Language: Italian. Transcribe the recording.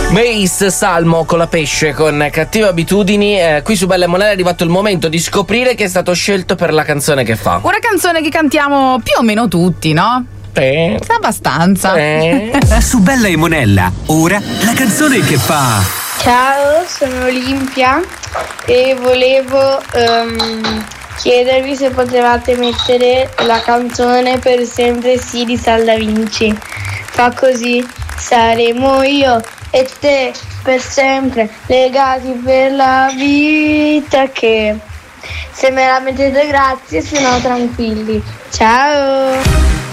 Mace Salmo con la pesce con Cattive Abitudini. Qui su Bella e Monella è arrivato il momento di scoprire chi è stato scelto per la canzone che fa. Una canzone che cantiamo più o meno tutti, no? Abbastanza. Su Bella e Monella, ora la canzone che fa. Ciao, sono Olimpia e volevo chiedervi se potevate mettere la canzone Per sempre sì di Sal Da Vinci. Fa così: saremo io e te per sempre legati per la vita, che se me la mettete grazie, se no tranquilli. Ciao!